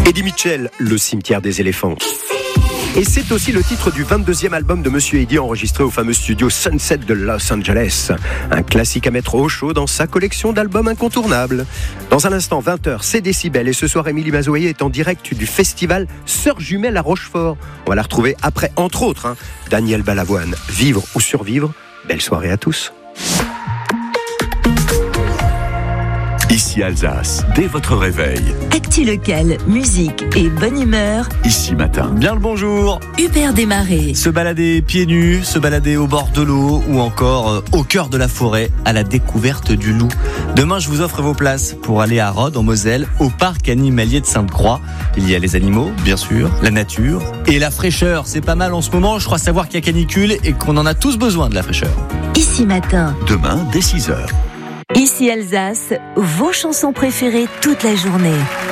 Eddie Mitchell, Le cimetière des éléphants. Et c'est aussi le titre du 22e album de Monsieur Eddie, enregistré au fameux studio Sunset de Los Angeles. Un classique à mettre au chaud dans sa collection d'albums incontournables. Dans un instant, 20h, c'est Décibel. Et ce soir, Émilie Mazoyer est en direct du festival Sœurs Jumelles à Rochefort. On va la retrouver après, entre autres, Daniel Balavoine. Vivre ou survivre. Belle soirée à tous. Ici Alsace, dès votre réveil. Actu local, musique et bonne humeur. Ici matin. Bien le bonjour. Hubert Desmarais. Se balader pieds nus, se balader au bord de l'eau ou encore au cœur de la forêt à la découverte du loup. Demain, je vous offre vos places pour aller à Rhodes, en Moselle, au parc animalier de Sainte-Croix. Il y a les animaux, bien sûr, la nature et la fraîcheur. C'est pas mal en ce moment. Je crois savoir qu'il y a canicule et qu'on en a tous besoin de la fraîcheur. Ici matin. Demain, dès 6h. Ici Alsace, vos chansons préférées toute la journée.